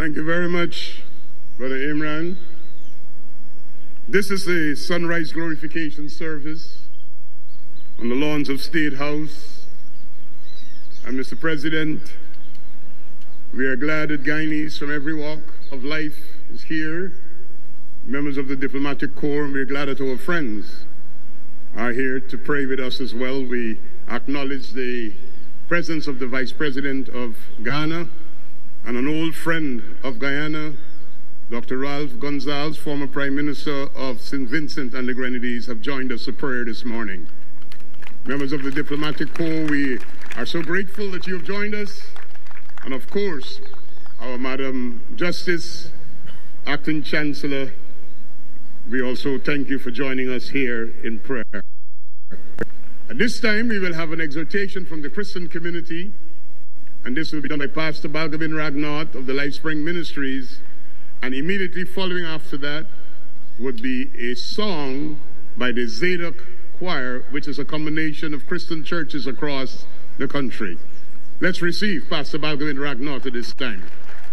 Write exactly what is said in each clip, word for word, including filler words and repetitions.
Thank you very much, Brother Imran. This is a sunrise glorification service on the lawns of State House. And Mister President, we are glad that Guyanese from every walk of life is here, members of the Diplomatic Corps, and we're glad that our friends are here to pray with us as well. We acknowledge the presence of the Vice President of Ghana and an old friend of Guyana, Doctor Ralph Gonsalves, former Prime Minister of Saint Vincent and the Grenadines, have joined us for prayer this morning. Members of the Diplomatic Corps, we are so grateful that you have joined us. And of course, our Madam Justice, Acting Chancellor, we also thank you for joining us here in prayer. At this time, we will have an exhortation from the Christian community, and this will be done by Pastor Balgobin Ragnott of the Lifespring Ministries, and immediately following after that would be a song by the Zadok Choir, which is a combination of Christian churches across the country. Let's receive Pastor Balgobin Ragnott at this time.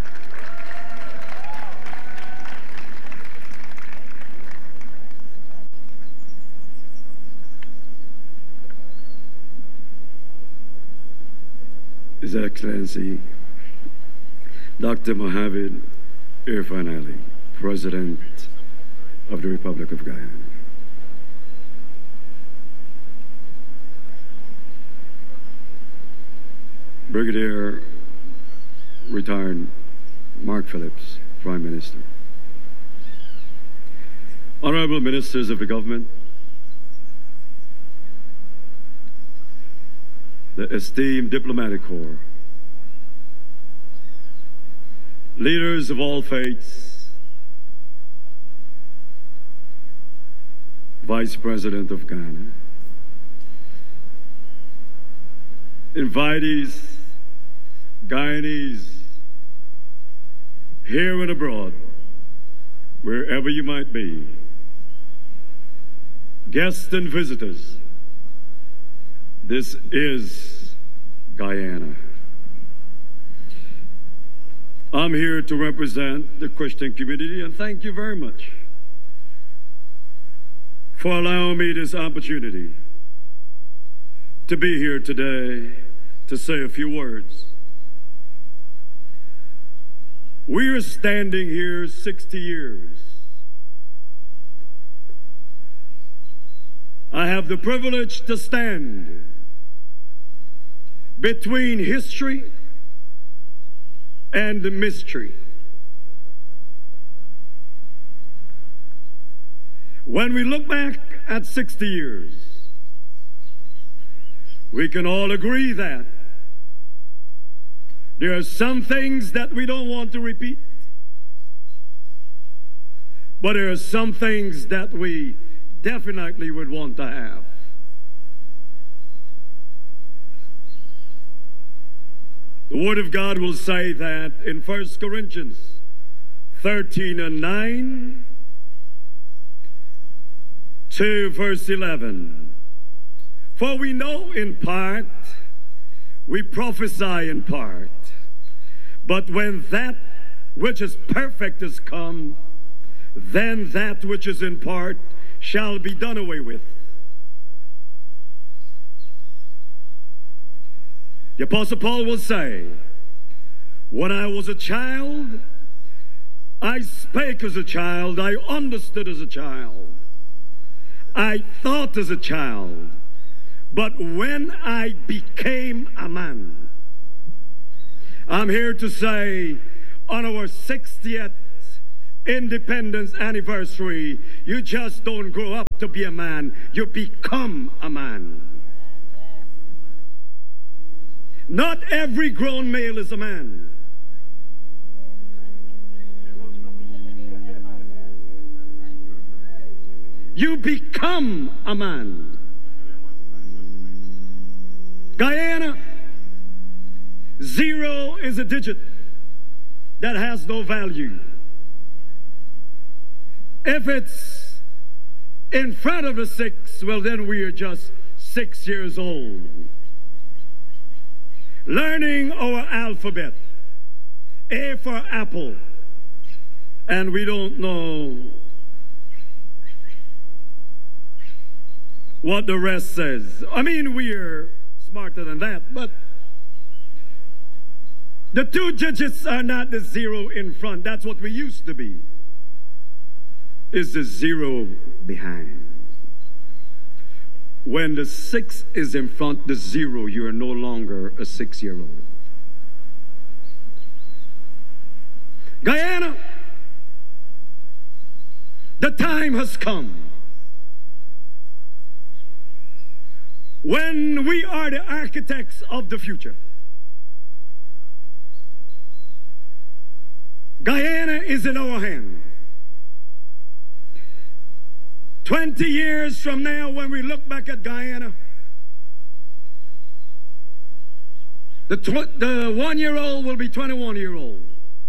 His Excellency Doctor Mohamed Irfan Ali, President of the Republic of Guyana. Brigadier retired Mark Phillips, Prime Minister. Honorable Ministers of the Government, the esteemed Diplomatic Corps, leaders of all faiths, Vice President of Ghana, invitees, Guyanese, here and abroad, wherever you might be, guests and visitors, this is Guyana. I'm here to represent the Christian community, and thank you very much for allowing me this opportunity to be here today to say a few words. We are standing here sixty years. I have the privilege to stand between history and mystery. When we look back at sixty years, we can all agree that there are some things that we don't want to repeat, but there are some things that we definitely would want to have. The Word of God will say that in First Corinthians thirteen and nine to verse eleven. For we know in part, we prophesy in part, but when that which is perfect is come, then that which is in part shall be done away with. The Apostle Paul will say, when I was a child, I spake as a child, I understood as a child, I thought as a child, but when I became a man, I'm here to say, on our sixtieth independence anniversary, you just don't grow up to be a man, you become a man. Not every grown male is a man. You become a man. Guyana, zero is a digit that has no value. If it's in front of the six, well, then we are just six years old. Learning our alphabet A for apple. And we don't know what the rest says. I mean, we're smarter than that, but the two digits are not the zero in front. That's what we used to be. It's the zero behind. When the six is in front, the zero, you are no longer a six-year-old. Guyana, the time has come when we are the architects of the future. Guyana is in our hand. Twenty years from now, when we look back at Guyana, the, tw- the one-year-old will be twenty-one-year-old.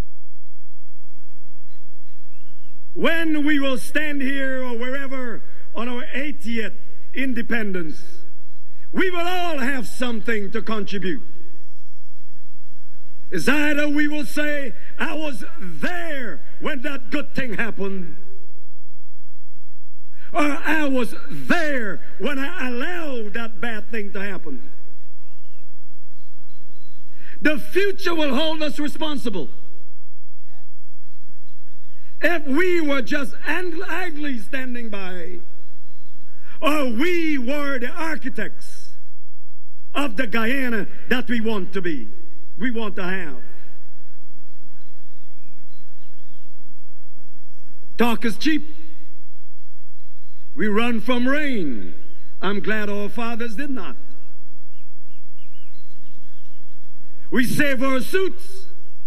When we will stand here or wherever on our eightieth independence, we will all have something to contribute. It's either we will say, I was there when that good thing happened, or I was there when I allowed that bad thing to happen. The future will hold us responsible. If we were just idly standing by, or we were the architects of the Guyana that we want to be, we want to have. Talk is cheap. We run from rain. I'm glad our fathers did not. We save our suits.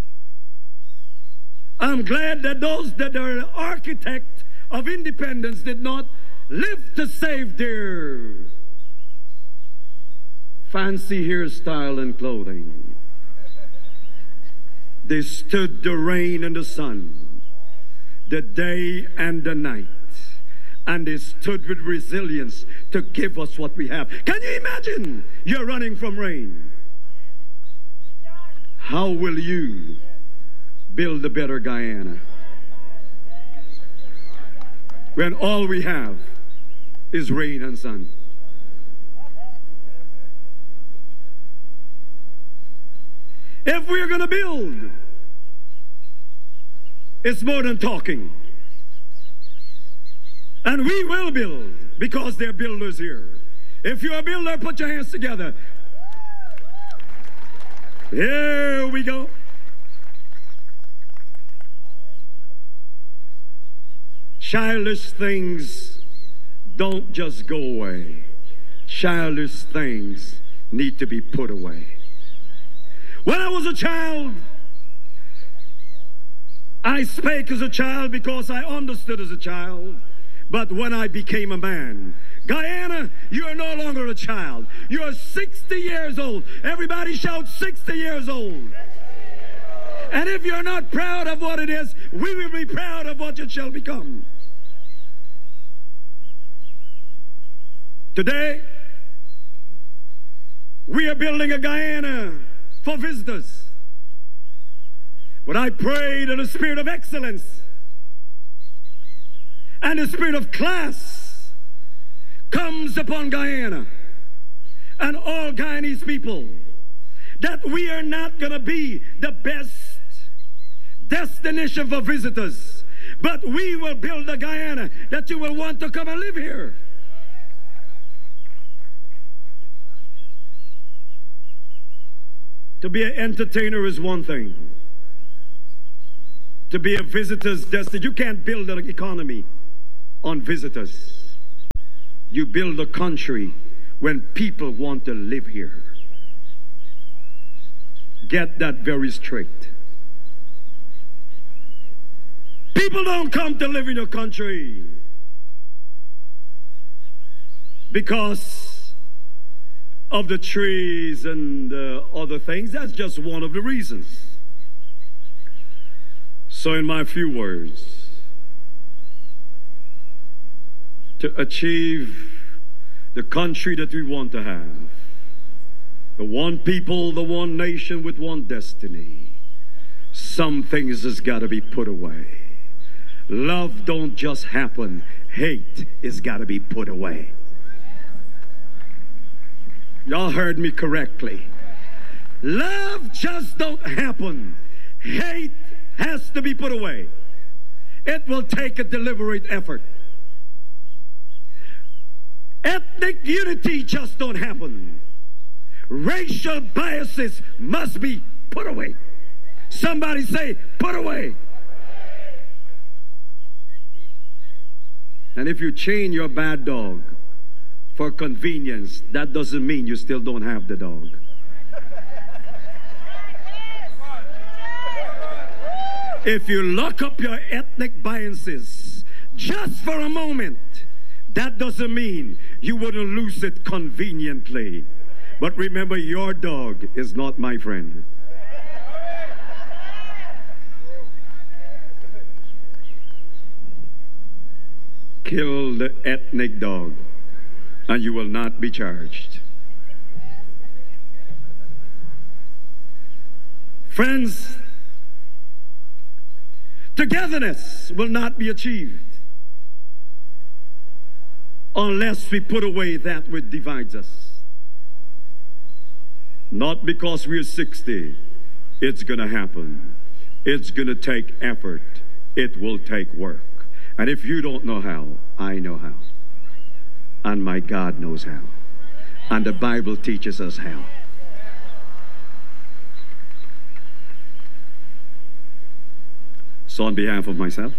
I'm glad that those that are the architect of independence did not live to save their fancy hairstyle and clothing. They stood the rain and the sun, the day and the night, and they stood with resilience to give us what we have. Can you imagine? You're running from rain. How will you build a better Guyana when all we have is rain and sun? If we're going to build, it's more than talking. And we will build because there are builders here. If you're a builder, put your hands together. Here we go. Childish things don't just go away. Childish things need to be put away. When I was a child, I spake as a child because I understood as a child. But when I became a man, Guyana, you are no longer a child. You are sixty years old. Everybody shout sixty years old. And if you're not proud of what it is, we will be proud of what it shall become. Today, we are building a Guyana for visitors. But I pray that the spirit of excellence and the spirit of class comes upon Guyana and all Guyanese people, that we are not going to be the best destination for visitors, but we will build a Guyana that you will want to come and live here. To be an entertainer is one thing. To be a visitor's destination, you can't build an economy on visitors. You build a country when people want to live here. Get that very straight. People don't come to live in your country because of the trees and uh, other things. That's just one of the reasons. So in my few words, to achieve the country that we want to have, the one people, the one nation with one destiny, some things has got to be put away. Love don't just happen. Hate has got to be put away. Y'all heard me correctly. Love just don't happen. Hate has to be put away. It will take a deliberate effort. Ethnic unity just don't happen. Racial biases must be put away. Somebody say, put away. And if you chain your bad dog for convenience, that doesn't mean you still don't have the dog. If you lock up your ethnic biases just for a moment, that doesn't mean you wouldn't lose it conveniently. But remember, your dog is not my friend. Kill the ethnic dog, and you will not be charged. Friends, togetherness will not be achieved unless we put away that which divides us. Not because we're sixty, it's going to happen. It's going to take effort. It will take work. And if you don't know how, I know how. And my God knows how. And the Bible teaches us how. So on behalf of myself,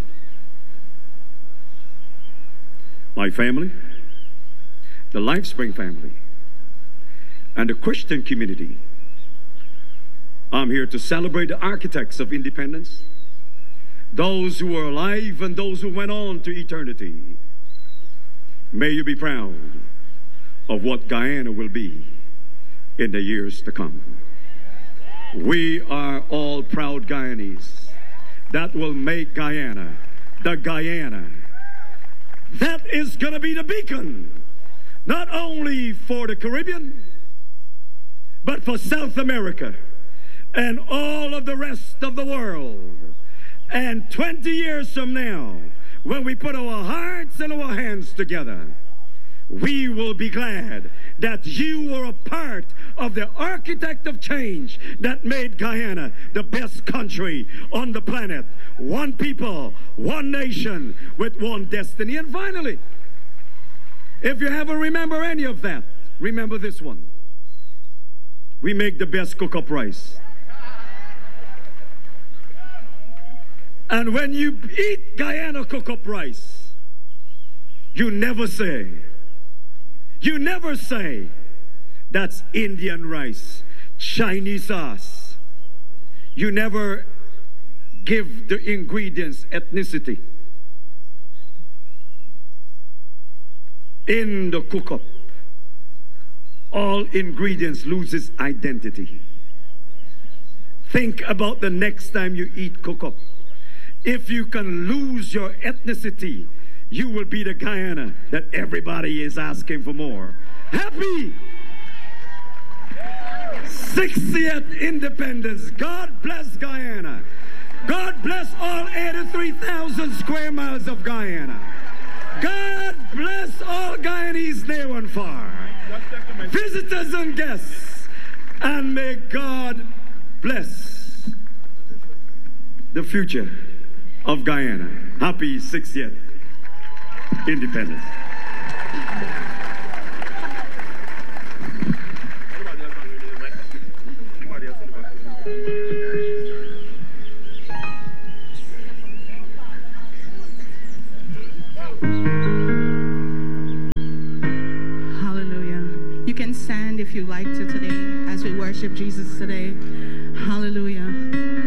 my family, the LifeSpring family, and the Christian community, I'm here to celebrate the architects of independence, those who are alive and those who went on to eternity. May you be proud of what Guyana will be in the years to come. We are all proud Guyanese. That will make Guyana the Guyana that is going to be the beacon, not only for the Caribbean, but for South America and all of the rest of the world. And twenty years from now, when we put our hearts and our hands together, we will be glad that you were a part of the architect of change that made Guyana the best country on the planet. One people, one nation, with one destiny. And finally, if you haven't remembered any of that, remember this one. We make the best cook-up rice. And when you eat Guyana cook-up rice, you never say, you never say, that's Indian rice, Chinese sauce. You never give the ingredients ethnicity. In the cook-up, all ingredients loses identity. Think about the next time you eat cook-up. If you can lose your ethnicity, you will be the Guyana that everybody is asking for more. Happy sixtieth independence. God bless Guyana. God bless all eighty-three thousand square miles of Guyana. God bless all Guyanese near and far, visitors and guests, and may God bless the future of Guyana. Happy sixtieth independence. Hallelujah. You can stand if you like to today as we worship Jesus today. Hallelujah.